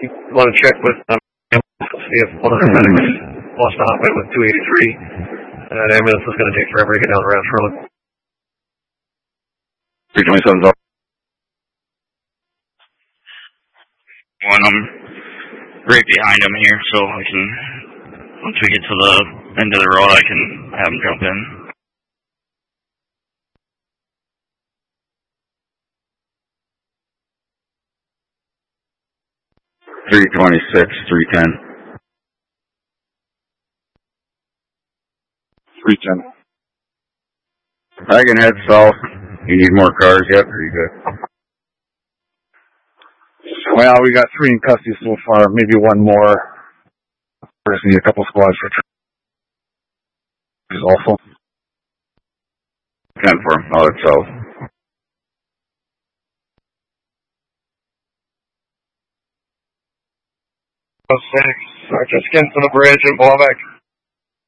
want to check with see if one of the medics lost a hotline with 283. That ambulance is going to take forever to get down around Charlotte. 327's up. One, I'm right behind him here, so I can, once we get to the end of the road, I can have him jump in. .326, 310. 310. I can head south. You need more cars yet, or you good? Well, we got 3 in custody so far, maybe one more. We just need a couple squads for also. 10 for him, all that's south. 06, Sergeant Skins on the bridge and Blowback.